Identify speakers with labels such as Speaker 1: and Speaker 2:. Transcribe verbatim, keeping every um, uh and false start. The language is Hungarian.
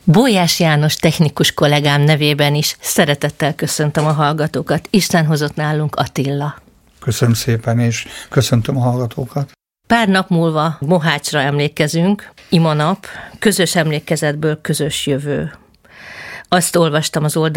Speaker 1: Bólyás János technikus kollégám nevében is szeretettel köszöntöm a hallgatókat. Isten hozott nálunk Attila.
Speaker 2: Köszönöm szépen, és köszöntöm a hallgatókat.
Speaker 1: Pár nap múlva Mohácsra emlékezünk, imanap, közös emlékezetből közös jövő. Azt olvastam az oldalon,